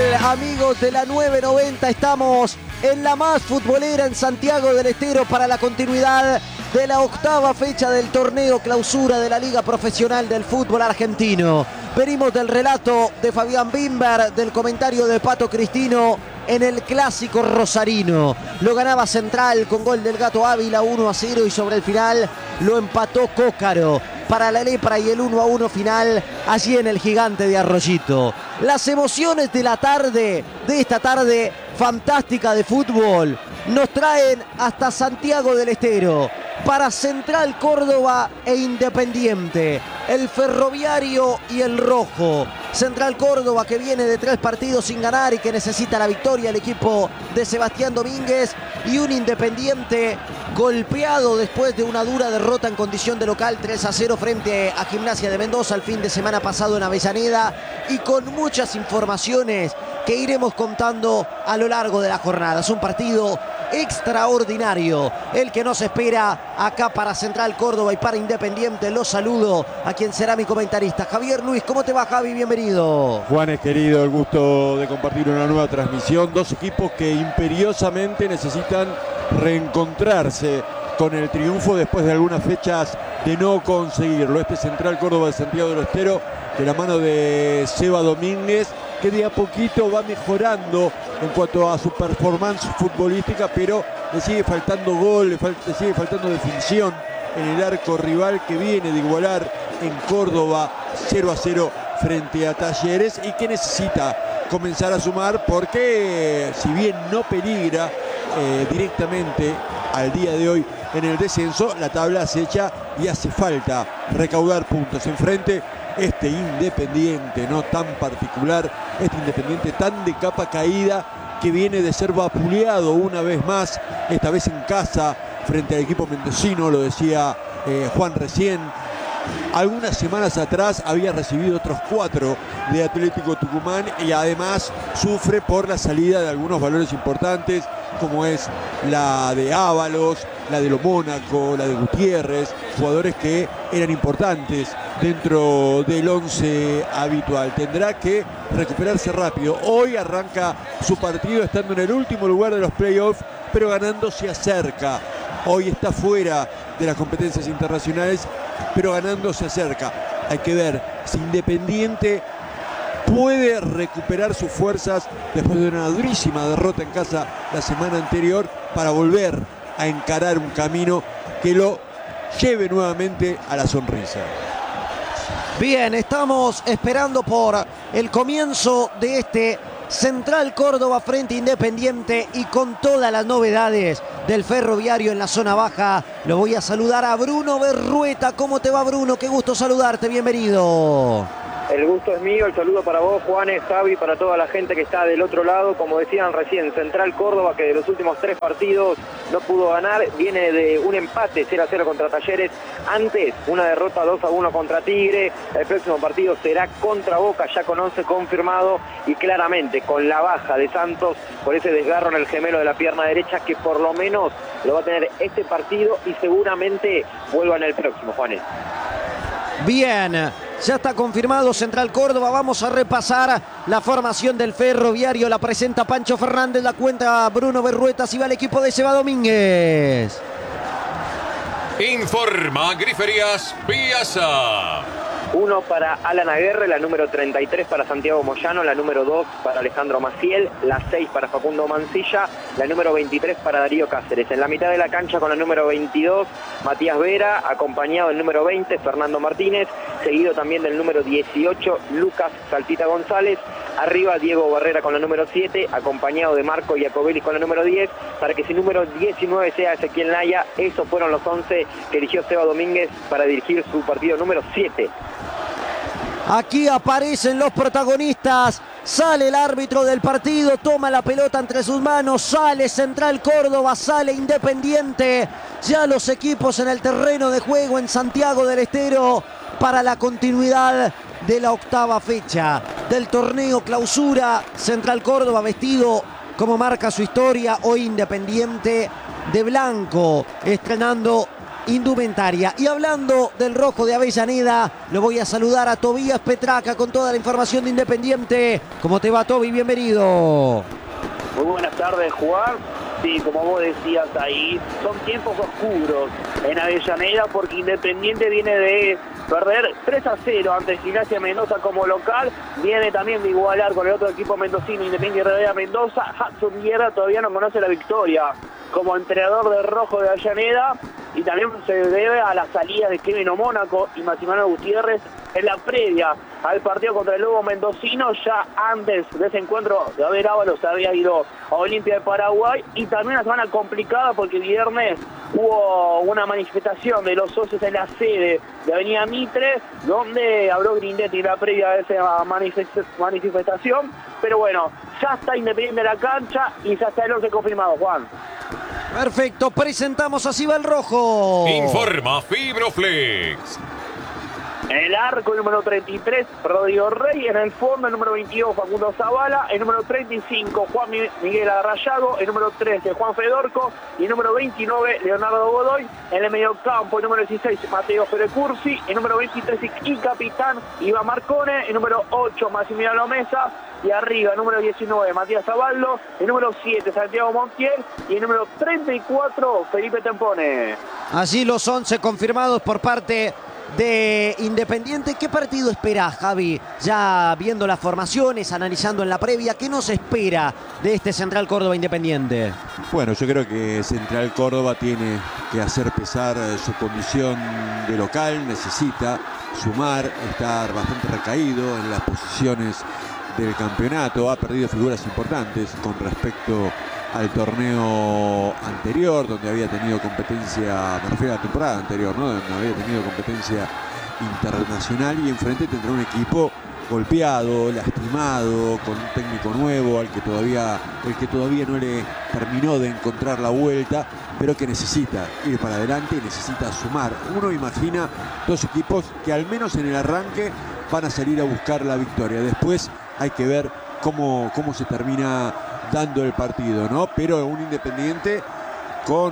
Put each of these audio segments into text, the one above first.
tal, amigos de la 990? Estamos en la más futbolera en Santiago del Estero para la continuidad de la octava fecha del torneo clausura de la Liga Profesional del Fútbol Argentino. Venimos del relato de Fabián Bimber, del comentario de Pato Cristino en el clásico rosarino. Lo ganaba Central con gol del Gato Ávila 1-0 y sobre el final lo empató Cócaro para la Lepra y el 1-1 final allí en el Gigante de Arroyito. Las emociones de la tarde, de esta tarde fantástica de fútbol, nos traen hasta Santiago del Estero para Central Córdoba e Independiente, el Ferroviario y el Rojo. Central Córdoba, que viene de 3 partidos sin ganar y que necesita la victoria el equipo de Sebastián Domínguez, y un Independiente golpeado después de una dura derrota en condición de local 3-0 frente a Gimnasia de Mendoza el fin de semana pasado en Avellaneda, y con muchas informaciones que iremos contando a lo largo de la jornada. Es un partido extraordinario el que nos espera acá para Central Córdoba y para Independiente. Los saludo a quien será mi comentarista, Javier Luis. ¿Cómo te va, Javi? Bienvenido. Juanes, querido, el gusto de compartir una nueva transmisión. Dos equipos que imperiosamente necesitan reencontrarse con el triunfo después de algunas fechas de no conseguirlo. Este Central Córdoba de Santiago del Estero, de la mano de Seba Domínguez, que de a poquito va mejorando en cuanto a su performance futbolística, pero le sigue faltando gol, le sigue faltando definición en el arco rival, que viene de igualar en Córdoba 0-0 frente a Talleres, y que necesita comenzar a sumar, porque si bien no peligra directamente al día de hoy en el descenso, la tabla acecha y hace falta recaudar puntos. Enfrente este Independiente no tan particular, este Independiente tan de capa caída, que viene de ser vapuleado una vez más, esta vez en casa frente al equipo mendocino, lo decía Juan recién. Algunas semanas atrás había recibido otros 4 de Atlético Tucumán, y además sufre por la salida de algunos valores importantes, como es la de Ábalos, la de Lo Mónaco, la de Gutiérrez, jugadores que eran importantes dentro del 11 habitual. Tendrá que recuperarse rápido. Hoy arranca su partido estando en el último lugar de los playoffs, pero ganando se acerca. Hoy está fuera de las competencias internacionales, pero ganando se acerca. Hay que ver si Independiente puede recuperar sus fuerzas después de una durísima derrota en casa la semana anterior, para volver a encarar un camino que lo lleve nuevamente a la sonrisa. Bien, estamos esperando por el comienzo de este Central Córdoba frente a Independiente, y con todas las novedades del Ferroviario en la zona baja. Lo voy a saludar a Bruno Berrueta. ¿Cómo te va, Bruno? Qué gusto saludarte, bienvenido. El gusto es mío, el saludo para vos, Juanes, Javi, para toda la gente que está del otro lado. Como decían recién, Central Córdoba, que de los últimos 3 partidos no pudo ganar, viene de un empate 0-0 contra Talleres, antes una derrota 2-1 contra Tigre. El próximo partido será contra Boca, ya con 11 confirmado, y claramente con la baja de Santos por ese desgarro en el gemelo de la pierna derecha, que por lo menos lo va a tener este partido y seguramente vuelva en el próximo, Juanes. Bien, ya está confirmado Central Córdoba. Vamos a repasar la formación del Ferroviario. La presenta Pancho Fernández, la cuenta Bruno Berrueta. Si va el equipo de Seba Domínguez. Informa Griferías Piazza. 1 para Alan Aguerre, la número 33 para Santiago Moyano, la número 2 para Alejandro Maciel, la 6 para Facundo Mancilla, la número 23 para Darío Cáceres. En la mitad de la cancha con la número 22, Matías Vera, acompañado del número 20, Fernando Martínez, seguido también del número 18, Lucas Saltita González. Arriba Diego Barrera con la número 7, acompañado de Marco Iacobelli con la número 10, para que si número 19 sea Ezequiel Naya. Esos fueron los 11 que eligió Seba Domínguez para dirigir su partido número 7. Aquí aparecen los protagonistas. Sale el árbitro del partido, toma la pelota entre sus manos. Sale Central Córdoba, sale Independiente. Ya los equipos en el terreno de juego en Santiago del Estero para la continuidad de la octava fecha del torneo clausura. Central Córdoba vestido como marca su historia. Hoy Independiente de blanco, estrenando indumentaria. Y hablando del rojo de Avellaneda, lo voy a saludar a Tobías Petraca con toda la información de Independiente. ¿Cómo te va, Tobi? Bienvenido. Muy buenas tardes, Juan. Sí, como vos decías ahí, son tiempos oscuros en Avellaneda porque Independiente viene de perder 3-0 ante Gimnasia Mendoza como local, viene también de igualar con el otro equipo mendocino, Independiente Rivadavia Mendoza. Hudson Guerra todavía no conoce la victoria como entrenador del rojo de Avellaneda, y también se debe a la salida de Kevin Mónaco y Maximiliano Gutiérrez en la previa al partido contra el Lobo Mendocino. Ya antes de ese encuentro, David Ábalos había ido a Olimpia de Paraguay, y también una semana complicada porque el viernes hubo una manifestación de los socios en la sede de Avenida Mitre, donde habló Grindetti en la previa de esa manifestación. Pero bueno, ya está Independiente en la cancha y ya está el 11 confirmado, Juan. Perfecto, presentamos así va el rojo. Informa Fibroflex. En el arco, el número 33, Rodrigo Rey. En el fondo, el número 22, Facundo Zavala. El número 35, Juan Miguel Arrayago. El número 13, Juan Fedorco. Y el número 29, Leonardo Godoy. En el mediocampo, el número 16, Mateo Ferecursi. El número 23 y capitán, Iván Marcone. El número 8, Maximiliano Mesa. Y arriba, el número 19, Matías Zaballo. El número 7, Santiago Montiel. Y el número 34, Felipe Tempone. Así los 11 confirmados por parte de Independiente. ¿Qué partido espera, Javi? Ya viendo las formaciones, analizando en la previa, ¿qué nos espera de este Central Córdoba Independiente? Bueno, yo creo que Central Córdoba tiene que hacer pesar su condición de local, necesita sumar, estar bastante recaído en las posiciones del campeonato, ha perdido figuras importantes con respecto al torneo anterior, donde había tenido competencia, me refiero a la temporada anterior, ¿no? Donde había tenido competencia internacional, y enfrente tendrá un equipo golpeado, lastimado, con un técnico nuevo, el que todavía no le terminó de encontrar la vuelta, pero que necesita ir para adelante y necesita sumar. Uno imagina dos equipos que al menos en el arranque van a salir a buscar la victoria. Después hay que ver cómo se termina dando el partido, ¿no? Pero un Independiente con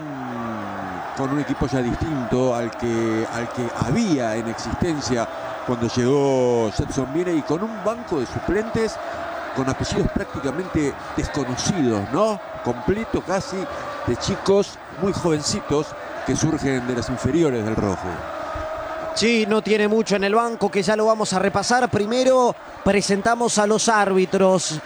un equipo ya distinto al que había en existencia cuando llegó Setson Viene, y con un banco de suplentes con apellidos prácticamente desconocidos, ¿no? Completo casi, de chicos muy jovencitos que surgen de las inferiores del rojo. Sí, no tiene mucho en el banco, que ya lo vamos a repasar. Primero presentamos a los árbitros.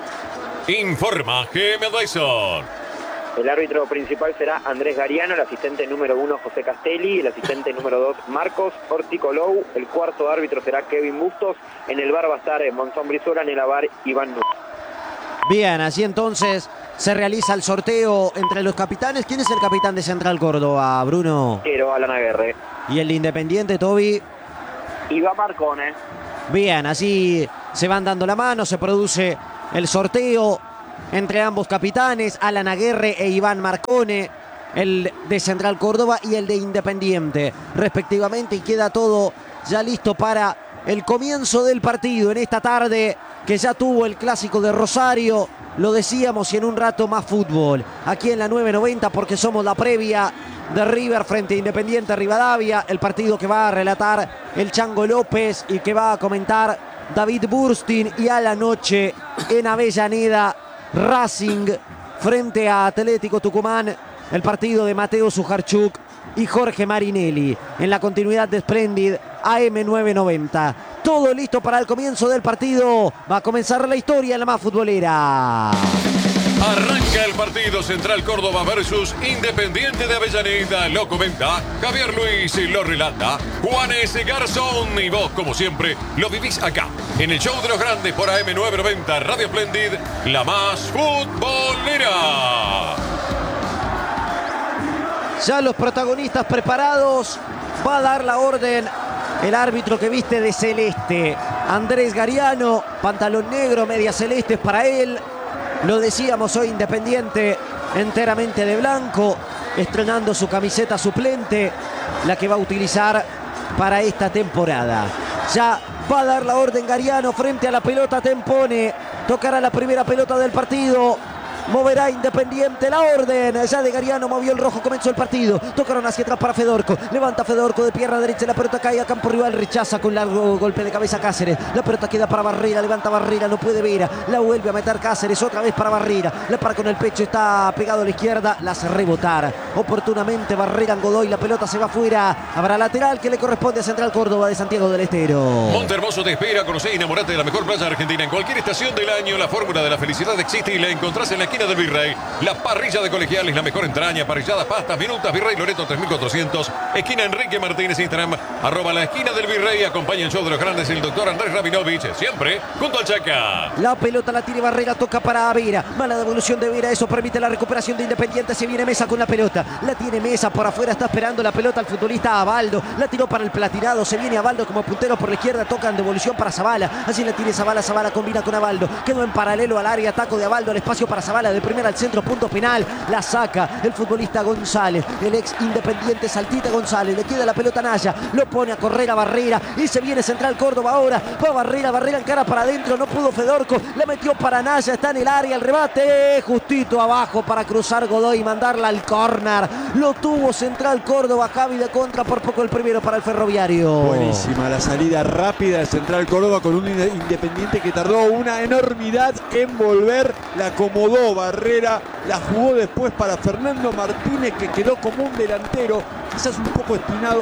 Informa GM Dyson. El árbitro principal será Andrés Gariano, el asistente número 1 José Castelli, el asistente número 2 Marcos Orticolou, el cuarto árbitro será Kevin Bustos, en el bar va a estar Monzón Brizuela, en el bar Iván Núñez. Bien, así entonces se realiza el sorteo entre los capitanes. ¿Quién es el capitán de Central Córdoba, Bruno? Quiero Alan Aguerre. ¿Y el de Independiente, Tobi? Iván Marcone. Bien, así se van dando la mano, se produce el sorteo entre ambos capitanes, Alan Aguerre e Iván Marcone, el de Central Córdoba y el de Independiente, respectivamente, y queda todo ya listo para el comienzo del partido en esta tarde que ya tuvo el clásico de Rosario. Lo decíamos, y en un rato más fútbol aquí en la 990, porque somos la previa de River frente a Independiente Rivadavia, el partido que va a relatar el Chango López y que va a comentar David Burstin, y a la noche en Avellaneda, Racing frente a Atlético Tucumán, el partido de Mateo Sujarchuk y Jorge Marinelli en la continuidad de Splendid AM990. Todo listo para el comienzo del partido. Va a comenzar la historia en la más futbolera. Arranca el partido Central Córdoba versus Independiente de Avellaneda. Lo comenta Javier Luis y lo relata Juanes Garzón. Y vos, como siempre, lo vivís acá, en el show de los grandes por AM990 Radio Splendid, la más futbolera. Ya los protagonistas preparados. Va a dar la orden el árbitro que viste de celeste, Andrés Gariano, pantalón negro, medias celestes para él. Lo decíamos, hoy Independiente enteramente de blanco, estrenando su camiseta suplente, la que va a utilizar para esta temporada. Ya va a dar la orden Gariano frente a la pelota Tempone. Tocará la primera pelota del partido. Moverá Independiente la orden. Ya de Gariano movió el rojo, comenzó el partido. Tocaron hacia atrás para Fedorco. Levanta Fedorco de pierna derecha. La pelota cae a campo rival. Rechaza con largo golpe de cabeza Cáceres. La pelota queda para Barrera. Levanta Barrera. No puede ver. La vuelve a meter Cáceres. Otra vez para Barrera. La para con el pecho. Está pegado a la izquierda. La hace rebotar. Oportunamente Barrera en Godoy. La pelota se va afuera. Habrá lateral que le corresponde a Central Córdoba de Santiago del Estero. Montehermoso te espera. Conocé y enamorate de la mejor playa argentina. En cualquier estación del año, la fórmula de la felicidad existe y la encontrás en la esquina del Virrey. La parrilla de Colegiales, la mejor entraña, parrilladas, pastas, minutas, Virrey Loreto 3400, esquina Enrique Martínez, Instagram, @ la esquina del Virrey. Acompaña el show de los grandes el doctor Andrés Rabinovich, siempre junto al Chaca. La pelota la tiene Barrera, toca para Vera. Mala devolución de Vera, eso permite la recuperación de Independiente. Se viene Mesa con la pelota. La tiene Mesa por afuera, está esperando la pelota el futbolista Abaldo. La tiró para el platinado, se viene Abaldo como puntero por la izquierda, toca en devolución para Zavala. Así la tiene Zavala, Zavala combina con Abaldo. Quedó en paralelo al área, ataco de Abaldo, el espacio para Zavala, de primera al centro, punto penal. La saca el futbolista González, el ex Independiente Saltita González. Le queda la pelota a Naya, lo pone a correr a Barrera y se viene Central Córdoba ahora. Va Barrera, Barrera encara para adentro, no pudo Fedorco, la metió para Naya, está en el área, el remate justito abajo para cruzar Godoy y mandarla al córner. Lo tuvo Central Córdoba, Javi de contra, por poco el primero para el Ferroviario. Buenísima la salida rápida de Central Córdoba con un Independiente que tardó una enormidad en volver. La acomodó Barrera, la jugó después para Fernando Martínez, que quedó como un delantero, quizás un poco esquinado.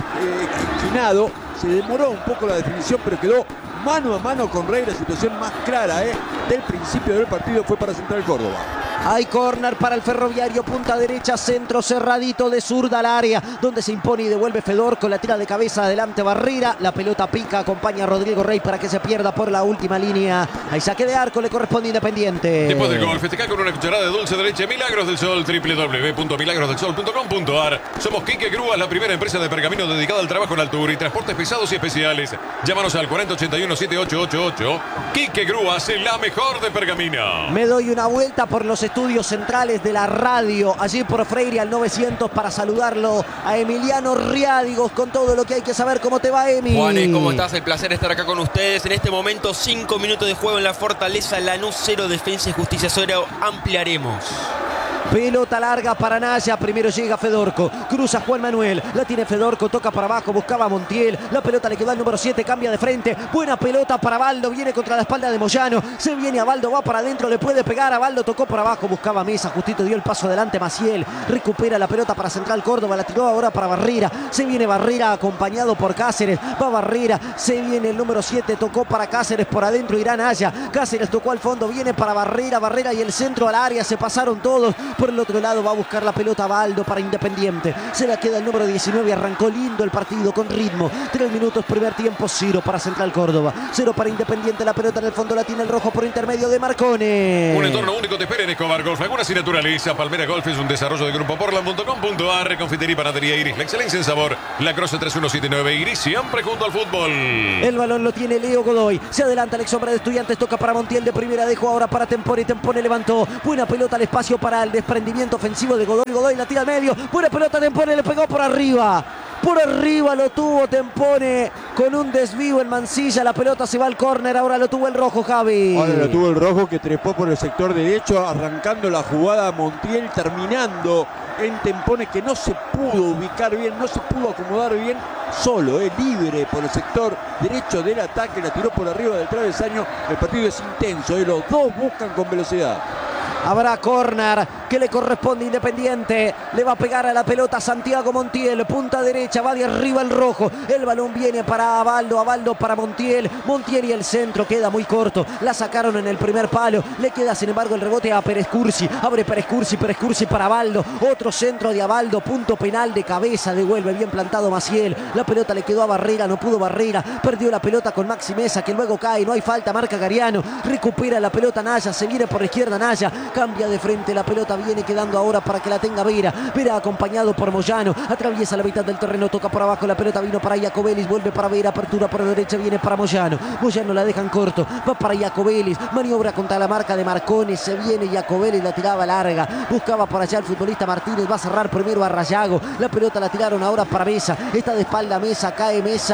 Se demoró un poco la definición, pero quedó mano a mano con Rey. La situación más clara del principio del partido fue para Central Córdoba. Hay córner para el Ferroviario, punta derecha, centro cerradito de zurda al área, donde se impone y devuelve Fedorco, la tira de cabeza adelante Barrera, la pelota pica, acompaña a Rodrigo Rey para que se pierda por la última línea. Hay saque de arco, le corresponde Independiente. Después del gol, festeja con una cucharada de dulce de leche Milagros del Sol, www.milagrosdelsol.com.ar. Somos Quique Grúas, la primera empresa de pergamino dedicada al trabajo en altura y transportes pesados y especiales. Llámanos al 4081-7888. Quique Grúas, la mejor de pergamino. Me doy una vuelta por los estudios centrales de la radio, allí por Freire al 900, para saludarlo a Emiliano Riádigos con todo lo que hay que saber. ¿Cómo te va, Emi? Juanes, ¿cómo estás? El placer de estar acá con ustedes. En este momento, 5 minutos de juego en la Fortaleza Lanús, 0 Defensa y Justicia 0. Ampliaremos. Pelota larga para Naya, primero llega Fedorco, cruza Juan Manuel, la tiene Fedorco, toca para abajo, buscaba a Montiel, la pelota le quedó al número 7, cambia de frente, buena pelota para Abaldo, viene contra la espalda de Moyano, se viene Abaldo, va para adentro, le puede pegar, Abaldo tocó por abajo, buscaba Mesa, justito dio el paso adelante Maciel, recupera la pelota para Central Córdoba, la tiró ahora para Barrera, se viene Barrera acompañado por Cáceres, va Barrera, se viene el número 7, tocó para Cáceres, por adentro irá Naya, Cáceres tocó al fondo, viene para Barrera, Barrera y el centro al área, se pasaron todos. Por el otro lado va a buscar la pelota Abaldo para Independiente. Se la queda el número 19. Arrancó lindo el partido con ritmo. 3 minutos primer tiempo. 0 para Central Córdoba. 0 para Independiente. La pelota en el fondo la tiene el rojo por intermedio de Marcone. Un entorno único te espera en Escobar Golf. Laguna sin naturaleza. Palmera Golf es un desarrollo de Grupo Portland.com.ar. Confitería y panadería Iris. La excelencia en sabor. La Croce 3179 Iris. Siempre junto al fútbol. El balón lo tiene Leo Godoy. Se adelanta el ex hombre de Estudiantes. Toca para Montiel de primera. Dejó ahora para Tempone. Tempone levantó. Buena pelota al espacio para el desprendimiento ofensivo de Godoy. Godoy la tira al medio. Buena pelota, Tempone le pegó por arriba. Por arriba lo tuvo Tempone con un desvío en Mansilla. La pelota se va al córner. Ahora lo tuvo el rojo, Javi. Ahora lo tuvo el rojo, que trepó por el sector derecho, arrancando la jugada Montiel, terminando en Tempone, que no se pudo ubicar bien, no se pudo acomodar bien, solo, libre por el sector derecho del ataque. La tiró por arriba del travesaño. El partido es intenso, los dos buscan con velocidad. Habrá córner que le corresponde Independiente. Le va a pegar a la pelota Santiago Montiel. Punta derecha, va de arriba el rojo. El balón viene para Abaldo. Abaldo para Montiel. Montiel y el centro queda muy corto. La sacaron en el primer palo. Le queda sin embargo el rebote a Pérez Cursi. Abre Pérez Cursi para Abaldo. Otro centro de Abaldo. Punto penal de cabeza. Devuelve bien plantado Maciel. La pelota le quedó a Barrera. No pudo Barrera. Perdió la pelota con Maxi Mesa, que luego cae. No hay falta. Marca Gariano. Recupera la pelota Naya. Se viene por la izquierda Naya. Cambia de frente, la pelota viene quedando ahora para que la tenga Vera. Vera acompañado por Moyano. Atraviesa la mitad del terreno, toca por abajo. La pelota vino para Iacobelis, vuelve para Vera. Apertura por la derecha, viene para Moyano. Moyano la dejan corto, va para Iacobelis. Maniobra contra la marca de Marcone. Se viene Iacobelis, la tiraba larga. Buscaba por allá el futbolista Martínez. Va a cerrar primero a Rayago. La pelota la tiraron ahora para Mesa. Está de espalda Mesa, cae Mesa.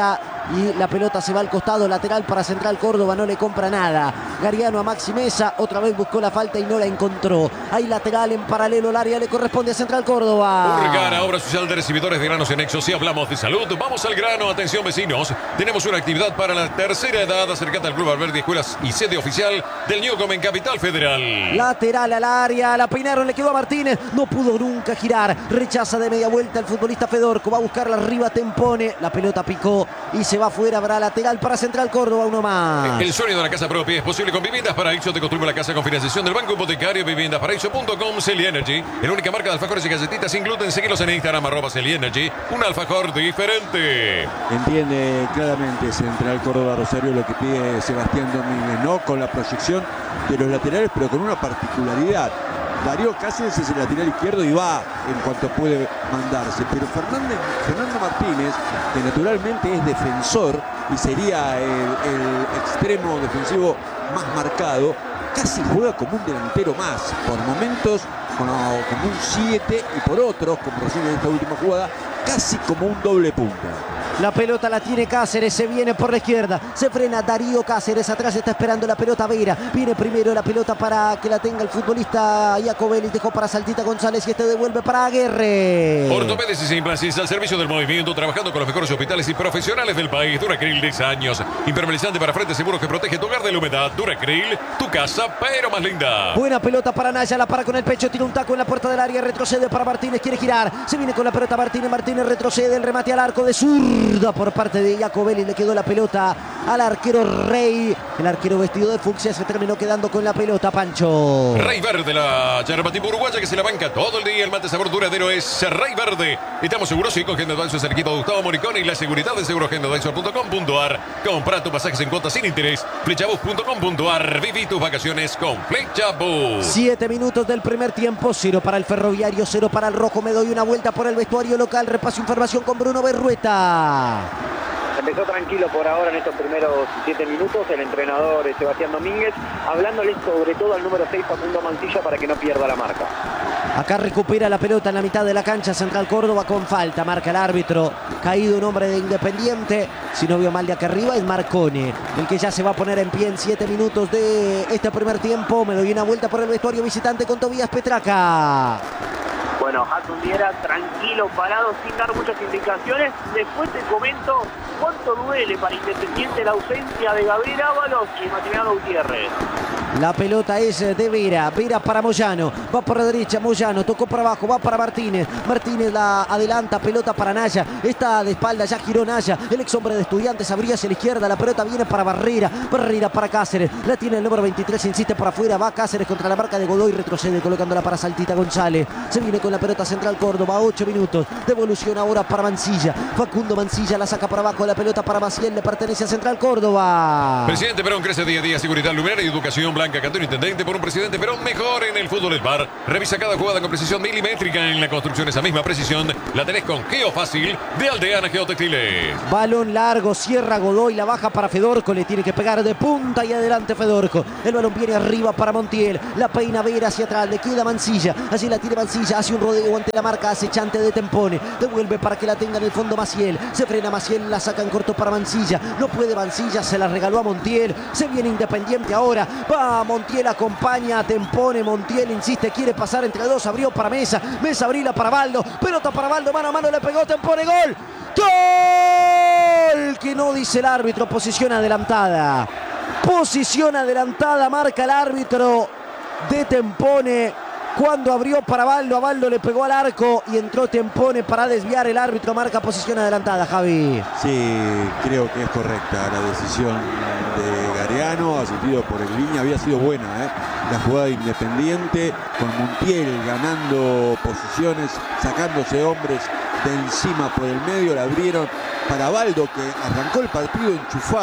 y la pelota se va al costado, lateral para Central Córdoba, no le compra nada. Gariano a Maxi Mesa, otra vez buscó la falta y no la encontró. Hay lateral en paralelo al área, le corresponde a Central Córdoba. Urgana, obra social de recibidores de granos en Nexo. Si hablamos de salud, vamos al grano. Atención vecinos, tenemos una actividad para la tercera edad. Acercate al Club Alberdi Escuelas y sede oficial del Newcom en Capital Federal. Lateral al área, la peinaron, le quedó a Martínez, no pudo nunca girar, rechaza de media vuelta el futbolista Fedorco, va a buscarla arriba Tempone, la pelota picó y se va afuera, habrá lateral para Central Córdoba, uno más. El sueño de la casa propia es posible con Viviendas Paraíso. Te construimos la casa con financiación del Banco Hipotecario. Viviendasparaíso.com. Celi Energy, la única marca de alfajores y galletitas sin gluten. Seguilos en Instagram, @Celi Energy, un alfajor diferente. Entiende claramente Central Córdoba Rosario lo que pide Sebastián Domínguez, ¿no? Con la proyección de los laterales, pero con una particularidad. Darío Cáceres es el lateral izquierdo y va en cuanto puede mandarse, pero Fernando Martínez, que naturalmente es defensor y sería el extremo defensivo más marcado, casi juega como un delantero más, por momentos como un 7 y por otros, como recién en esta última jugada, casi como un doble punta. La pelota la tiene Cáceres, se viene por la izquierda, se frena Darío Cáceres, atrás está esperando la pelota Vera, viene primero la pelota para que la tenga el futbolista Jacobelli, dejó para Saltita González y este devuelve para Aguerre. Ortopédisis e implantes al servicio del movimiento, trabajando con los mejores hospitales y profesionales del país. Duracril, 10 años, impermeabilizante para frente seguro que protege tu hogar de la humedad. Duracril, tu casa pero más linda. Buena pelota para Naya, la para con el pecho, tira un taco en la puerta del área, retrocede para Martínez, quiere girar, se viene con la pelota Martínez retrocede, el remate al arco de zurda por parte de Jacobelli, le quedó la pelota al arquero Rey, el arquero vestido de fucsia se terminó quedando con la pelota, Pancho. Rey Verde, la yerba tipo uruguaya que se la banca todo el día, el mate sabor duradero es Rey Verde. Estamos seguros, sí, con Gendo Advisor es el equipo de Gustavo Moricone y la seguridad de segurogendoadvisor.com.ar. Compra tus pasajes en cuotas sin interés, flechabus.com.ar. Viví tus vacaciones con Flechabus. 7 minutos del primer tiempo, 0 para el Ferroviario, 0 para el Rojo. Me doy una vuelta por el vestuario local, repaso información con Bruno Berrueta. Empezó tranquilo por ahora en estos primeros 7 minutos el entrenador Sebastián Domínguez, hablándole sobre todo al número 6 Facundo Mancilla para que no pierda la marca. Acá recupera la pelota en la mitad de la cancha Central Córdoba con falta, marca el árbitro, caído un hombre de Independiente, si no vio mal de acá arriba es Marcone, el que ya se va a poner en pie en 7 minutos de este primer tiempo. Me doy una vuelta por el vestuario visitante con Tobías Petraca. Bueno, Hatun Viera tranquilo, parado, sin dar muchas indicaciones. Después te comento cuánto duele para Independiente la ausencia de Gabriel Ábalos y Maximiliano Gutiérrez. La pelota es de Vera, Vera para Moyano, va por la derecha, Moyano tocó para abajo, va para Martínez, Martínez la adelanta, pelota para Naya, está de espalda, ya giró Naya, el ex hombre de Estudiantes abría hacia la izquierda, la pelota viene para Barrera, Barrera para Cáceres, la tiene el número 23, insiste por afuera, va Cáceres contra la marca de Godoy, retrocede colocándola para Saltita González, se viene con la pelota Central Córdoba, 8 minutos, devolución ahora para Mancilla, Facundo Mancilla la saca para abajo, la pelota para Maciel, le pertenece a Central Córdoba. Presidente Perón crece día a día, seguridad, luminaria y educación. Blanca Cantón, intendente por un presidente Perón mejor en el fútbol del bar. Revisa cada jugada con precisión milimétrica en la construcción. Esa misma precisión la tenés con Geofácil de Aldeana Geotextiles. Balón largo, cierra Godoy, la baja para Fedorco, le tiene que pegar de punta y adelante Fedorco. El balón viene arriba para Montiel, la peina Vera hacia atrás, le queda Mancilla, allí la tiene Mancilla, hace un rodeo ante la marca acechante de Tempone, devuelve para que la tenga en el fondo Maciel, se frena Maciel, la saca en corto para Mancilla, no puede Mancilla, se la regaló a Montiel, se viene Independiente ahora, va Montiel, acompaña a Tempone, Montiel insiste, quiere pasar entre dos, abrió para Mesa, Mesa abrila para Baldo, pelota para Baldo, mano a mano le pegó Tempone, gol, gol, que no dice el árbitro, posición adelantada, marca el árbitro de Tempone. Cuando abrió para Baldo, a Baldo le pegó al arco y entró Tempone para desviar, el árbitro marca posición adelantada, Javi. Sí, creo que es correcta la decisión de Gariano, asistido por el línea, había sido buena la jugada de Independiente, con Montiel ganando posiciones, sacándose hombres de encima por el medio, la abrieron para Baldo, que arrancó el partido enchufado,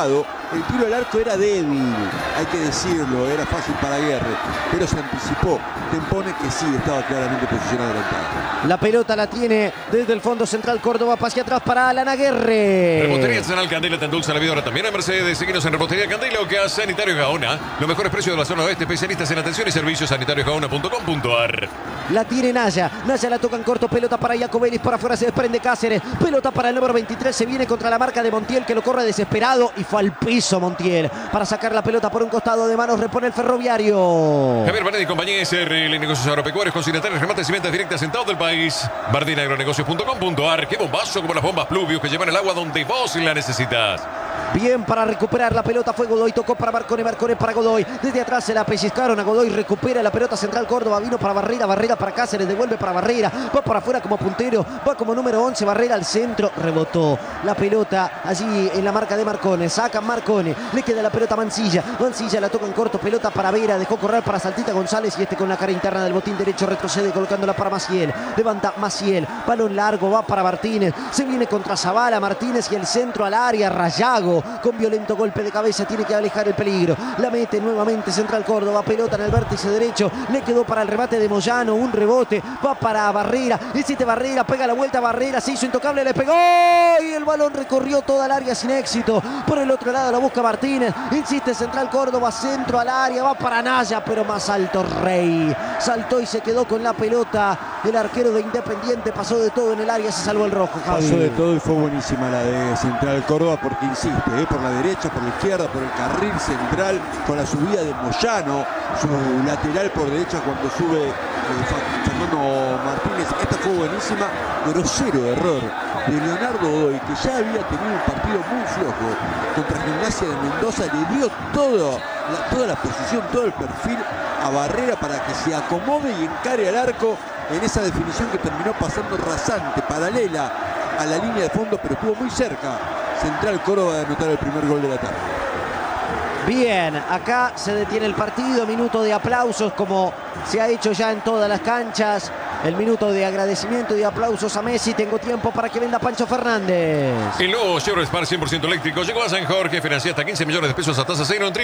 El tiro al arco era débil, hay que decirlo, era fácil para Aguerre, pero se anticipó. Tempone, que sí estaba claramente posicionado adelantado. La pelota la tiene desde el fondo central Córdoba, hacia atrás para Alan Aguerre. Repostería Arsenal Candela te endulza la vida ahora también en Mercedes. Seguinos en Repostería Candela o que Sanitario Gaona. Los mejores precios de la zona oeste, especialistas en atención y servicios sanitariosgaona.com.ar. La tiene Naya. Naya la toca en corto. Pelota para Jacobelis. Por afuera se desprende Cáceres. Pelota para el número 23. Se viene contra la marca de Montiel, que lo corre desesperado. Y fue al piso Montiel para sacar la pelota por un costado de manos. Repone el Ferroviario. Javier Vanetti y compañía SRL Negocios Agropecuarios, consignatarios, remates y ventas directas en todo el país. Bardinagronegocios.com.ar. Qué bombazo como las bombas Pluvius que llevan el agua donde vos la necesitas. Bien para recuperar la pelota fue Godoy, tocó para Marcone, Marcone para Godoy, desde atrás se la pellizcaron a Godoy, recupera la pelota central Córdoba, vino para Barrera, Barrera para Cáceres, devuelve para Barrera, va para afuera como puntero, va como número 11, Barrera al centro, rebotó la pelota allí en la marca de Marcone, saca Marcone, le queda la pelota a Mancilla, Mancilla la toca en corto, pelota para Vera, dejó correr para Saltita González y este con la cara interna del botín derecho retrocede colocándola para Maciel, levanta Maciel, balón largo, va para Martínez, se viene contra Zavala, Martínez y el centro al área, Rayago, con violento golpe de cabeza tiene que alejar el peligro, la mete nuevamente central Córdoba, pelota en el vértice derecho, le quedó para el remate de Moyano, un rebote, va para Barrera, hiciste Barrera, pega la vuelta Barrera, se hizo intocable, le pegó y el balón recorrió toda el área sin éxito, por el otro lado la busca Martínez, insiste central Córdoba, centro al área, va para Naya, pero más alto Rey, saltó y se quedó con la pelota, el arquero de Independiente pasó de todo en el área, se salvó el rojo, Javi. Pasó de todo y fue buenísima la de Central Córdoba porque insiste, por la derecha, por la izquierda, por el carril central, con la subida de Moyano, su lateral por derecha cuando sube Fernando Martínez. Esta fue buenísima, grosero error de Leonardo Godoy, que ya había tenido un partido muy flojo contra Gimnasia de Mendoza, le dio toda la posición, todo el perfil a Barrera para que se acomode y encare al arco en esa definición que terminó pasando rasante, paralela a la línea de fondo, pero estuvo muy cerca Central Córdoba de anotar el primer gol de la tarde. Bien, acá se detiene el partido, minuto de aplausos como se ha hecho ya en todas las canchas. El minuto de agradecimiento y de aplausos a Messi. Tengo tiempo para que venda Pancho Fernández. El nuevo Chevrolet Spark 100% eléctrico llegó a San Jorge. Financia hasta 15 millones de pesos a tasa cero en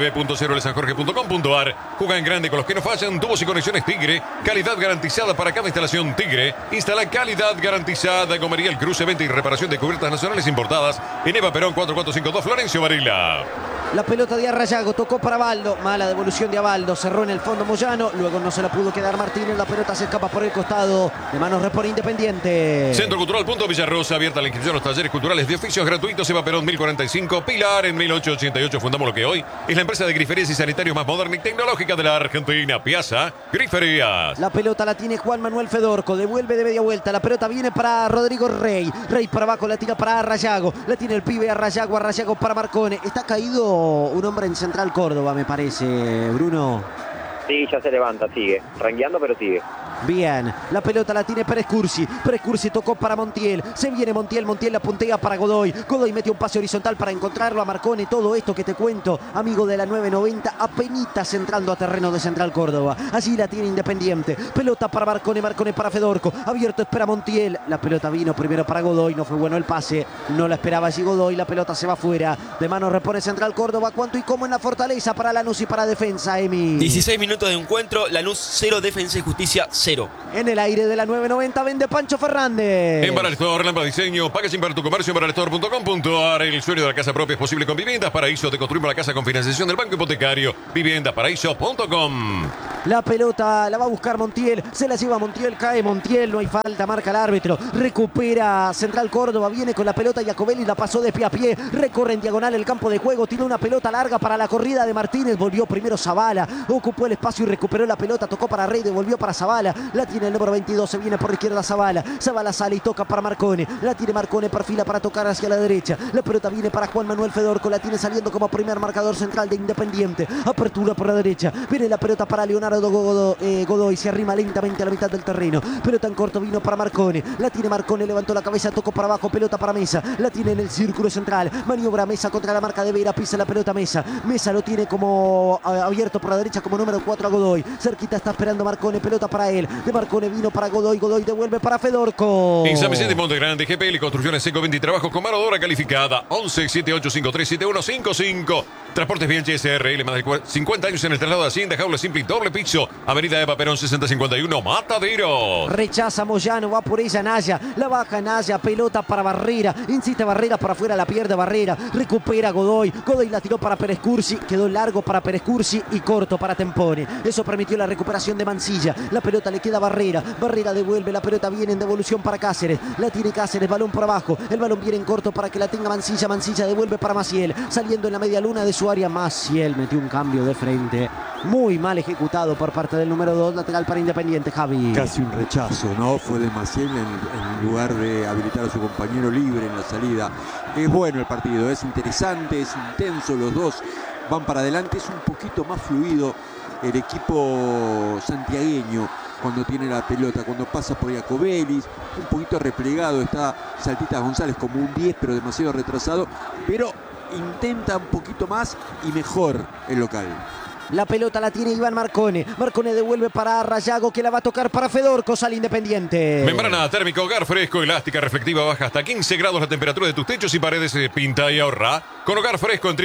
www.chevroletsanjorge.com.ar. Juega en grande con los que no fallan. Tubos y conexiones Tigre. Calidad garantizada para cada instalación Tigre. Instala calidad garantizada. Gomería El Cruce, venta y reparación de cubiertas nacionales importadas. En Eva Perón 4452 Florencio Varela. La pelota de Arrayago tocó para Baldo. Mala devolución de Abaldo. Cerró en el fondo Moyano. Luego no se la pudo quedar Martínez. La pelota se escapa por el costado. De manos repone Independiente. Centro Cultural Punto Villarrosa. Abierta la inscripción a los talleres culturales de oficios gratuitos. Eva Perón 1045. Pilar en 1888. Fundamos lo que hoy es la empresa de griferías y sanitarios más moderna y tecnológica de la Argentina. Piazza Griferías. La pelota la tiene Juan Manuel Fedorco. Devuelve de media vuelta. La pelota viene para Rodrigo Rey. Rey para abajo. La tira para Arrayago. La tiene el pibe Arrayago. Arrayago para Marcone. Está caído un hombre en Central Córdoba, me parece, Bruno. Sí, ya se levanta, sigue. Rangueando, pero sigue. Bien, la pelota la tiene Pérez Cursi. Pérez Cursi tocó para Montiel. Se viene Montiel, Montiel la puntea para Godoy. Godoy mete un pase horizontal para encontrarlo a Marcone. Todo esto que te cuento, amigo de la 990, apenitas entrando a terreno de Central Córdoba. Allí la tiene Independiente. Pelota para Marcone, Marcone para Fedorco. Abierto espera Montiel. La pelota vino primero para Godoy. No fue bueno el pase. No la esperaba allí Godoy. La pelota se va fuera. De mano repone Central Córdoba. ¿Cuánto y cómo en la Fortaleza para Lanús y para Defensa, Emi? 16 minutos de encuentro. Lanús 0, Defensa y Justicia 0. En el aire de la 990 vende Pancho Fernández. En Baralestor, Lámpara Diseño, packaging para tu comercio en baralestor.com.ar. El sueño de la casa propia es posible con Viviendas Paraíso. Te construimos la casa con financiación del Banco Hipotecario. Viviendasparaíso.com. La pelota la va a buscar Montiel. Se la lleva Montiel, cae Montiel. No hay falta, marca el árbitro. Recupera Central Córdoba. Viene con la pelota Jacobelli. La pasó de pie a pie. Recorre en diagonal el campo de juego. Tiró una pelota larga para la corrida de Martínez. Volvió primero Zavala. Ocupó el espacio y recuperó la pelota. Tocó para Rey. Devolvió para Zavala. La tiene el número 22. Se viene por la izquierda Zavala. Zavala sale y toca para Marcone. La tiene Marcone. Perfila para tocar hacia la derecha. La pelota viene para Juan Manuel Fedorco. La tiene saliendo como primer marcador central de Independiente. Apertura por la derecha. Viene la pelota para Leonardo Leonardo Godoy se arrima lentamente a la mitad del terreno. Pelota en corto, vino para Marcone. La tiene Marcone, levantó la cabeza, tocó para abajo, pelota para Mesa. La tiene en el círculo central. Maniobra Mesa contra la marca de Vera, pisa la pelota Mesa. Mesa lo tiene como abierto por la derecha como número 4 a Godoy. Cerquita está esperando Marcone, pelota para él. De Marcone vino para Godoy, Godoy devuelve para Fedorco. En San Vicente Monte Grande, GPL Construcciones Seco 20 y Trabajos con mano de obra calificada. 11 7853 7155. Transportes Bianchi SRL, más de 50 años en el traslado de Hacienda, jaula simple y doble piso. Avenida Eva Perón 6051, Mataderos. Rechaza Moyano, va por ella Naya. La baja Naya, pelota para Barrera. Insiste Barrera para afuera, la pierde Barrera. Recupera Godoy. Godoy la tiró para Pérez Cursi. Quedó largo para Pérez Cursi y corto para Tempone. Eso permitió la recuperación de Mansilla. La pelota le queda a Barrera. Barrera devuelve, la pelota viene en devolución para Cáceres. La tiene Cáceres, balón por abajo. El balón viene en corto para que la tenga Mansilla. Mansilla devuelve para Maciel. Saliendo en la media luna de su área, Maciel metió un cambio de frente. Muy mal ejecutado por parte del número 2, lateral para Independiente, Javi. Casi un rechazo, ¿no? Fue de Maciel en lugar de habilitar a su compañero libre en la salida. Es bueno el partido, es interesante, es intenso, los dos van para adelante, es un poquito más fluido el equipo santiagueño cuando tiene la pelota, cuando pasa por Iacobelis, un poquito replegado está Saltita González como un 10, pero demasiado retrasado, pero intenta un poquito más y mejor el local. La pelota la tiene Iván Marcone. Marcone devuelve para Rayago, que la va a tocar para Fedorco, sale Independiente. Membrana térmica, hogar fresco, elástica, reflectiva, baja hasta 15 grados la temperatura de tus techos y paredes. Pinta y ahorra con hogar fresco en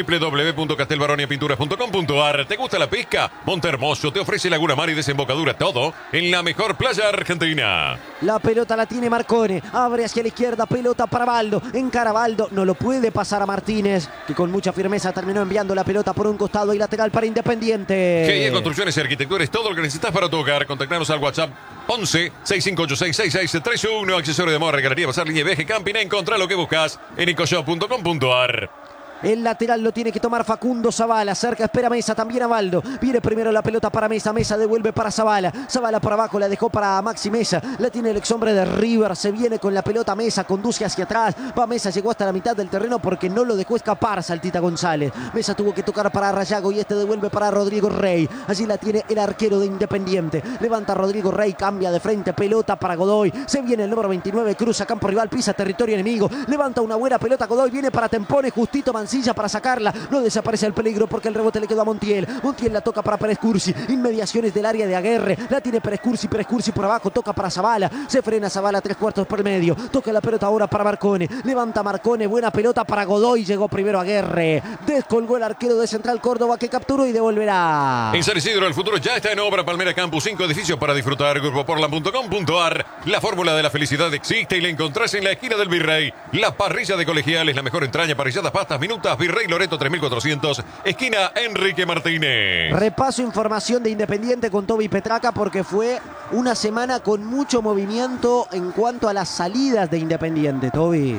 www.castelbaroniapinturas.com.ar. ¿Te gusta la pesca? Montehermoso te ofrece Laguna Mar y desembocadura, todo en la mejor playa argentina. La pelota la tiene Marcone. Abre hacia la izquierda, pelota para Baldo. Encara Baldo, no lo puede pasar a Martínez, que con mucha firmeza terminó enviando la pelota por un costado y lateral para Independiente. GIE Construcciones y Arquitectura, todo lo que necesitas para tu hogar. Contactanos al WhatsApp 11 6586 6631. Accesorio de moda, galería, pasar línea, viaje, camping. Encontrá lo que buscas en ecoshop.com.ar. El lateral lo tiene que tomar Facundo Zavala. Cerca espera Mesa, también a Baldo. Viene primero la pelota para Mesa. Mesa devuelve para Zavala. Zavala por abajo, la dejó para Maxi Mesa. La tiene el ex hombre de River. Se viene con la pelota Mesa, conduce hacia atrás. Va Mesa, llegó hasta la mitad del terreno porque no lo dejó escapar Saltita González. Mesa tuvo que tocar para Rayago y este devuelve para Rodrigo Rey. Allí la tiene el arquero de Independiente. Levanta Rodrigo Rey, cambia de frente, pelota para Godoy. Se viene el número 29, cruza campo rival, pisa territorio enemigo. Levanta una buena pelota Godoy, viene para Tempone, justito Mansilla para sacarla. No desaparece el peligro porque el rebote le quedó a Montiel. Montiel la toca para Pérez Cursi. Inmediaciones del área de Aguerre. La tiene Pérez Cursi por abajo. Toca para Zavala. Se frena Zavala, 3/4 por el medio. Toca la pelota ahora para Marcone. Levanta Marcone. Buena pelota para Godoy. Llegó primero Aguerre. Descolgó el arquero de Central Córdoba que capturó y devolverá. En San Isidro el futuro ya está en obra. Palmera Campus, 5 edificios para disfrutar. Grupoportland.com.ar. La fórmula de la felicidad existe y la encontrás en la esquina del Virrey. La parrilla de Colegiales, la mejor entraña, parrilladas, pastas, minutas. Virrey Loreto 3400, esquina Enrique Martínez. Repaso información de Independiente con Toby Petraca porque fue una semana con mucho movimiento en cuanto a las salidas de Independiente, Toby.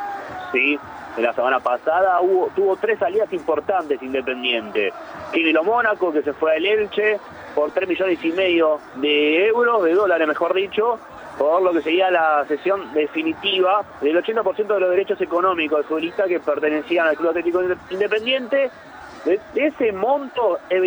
Sí, en la semana pasada tuvo 3 salidas importantes Independiente. Quirilo Mónaco, que se fue al Elche por 3,5 millones de euros, de dólares mejor dicho, por lo que sería la cesión definitiva del 80% de los derechos económicos del futbolista que pertenecían al Club Atlético Independiente. De ese monto, el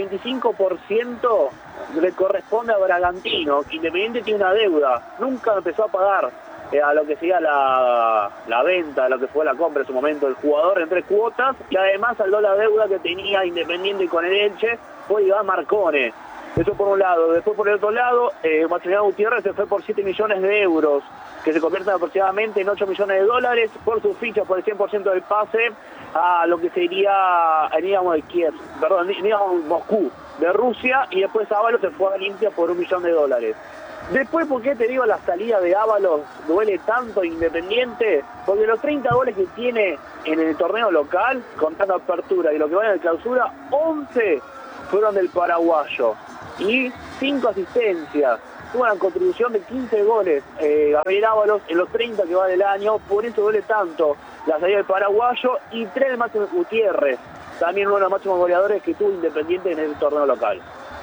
25% le corresponde a Bragantino, que Independiente tiene una deuda. Nunca empezó a pagar a lo que sería la venta, lo que fue la compra en su momento del jugador en 3 cuotas, y además saldó la deuda que tenía Independiente con el Elche, fue Iván Marcone. Eso por un lado. Después por el otro lado, Maximiliano Gutiérrez se fue por 7 millones de euros, que se convierten aproximadamente en 8 millones de dólares por su ficha, por el 100% del pase a lo que sería Dinamo de Kiev, perdón, Dinamo Moscú de Rusia, y después Ábalos se fue a Olimpia por 1 millón de dólares. Después, ¿por qué te digo la salida de Ábalos duele tanto Independiente? Porque los 30 goles que tiene en el torneo local, contando apertura y lo que va en la clausura, 11 fueron del paraguayo y 5 asistencias. Tuvo una contribución de 15 goles Gabriel Ábalos en los 30 que va del año, por eso duele tanto la salida del paraguayo, y 3 de Máximo Gutiérrez, también uno de los máximos goleadores que tuvo Independiente en el torneo local.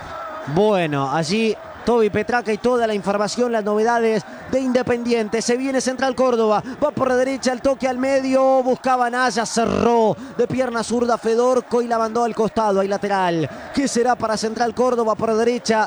Bueno, allí Toby Petraca y toda la información, las novedades de Independiente. Se viene Central Córdoba, va por la derecha, el toque al medio, buscaba Naya, cerró de pierna zurda Fedorco y la mandó al costado, ahí lateral. ¿Qué será para Central Córdoba? Por la derecha